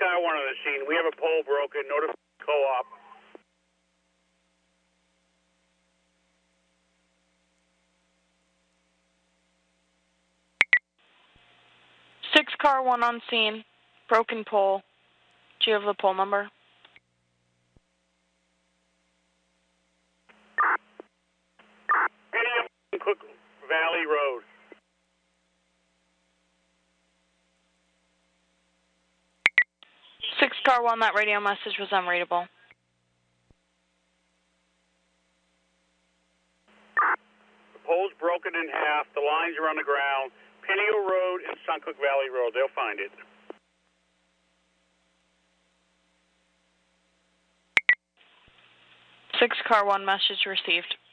car 1 on the scene. We have a pole broken. Notify co-op. 6 car 1 on scene. Broken pole. Do you have the pole number? Cook Valley Road. 6 car 1, that radio message was unreadable. The pole's broken in half. The lines are on the ground. Pineo Road and Suncook Valley Road. They'll find it. 6 car 1, message received.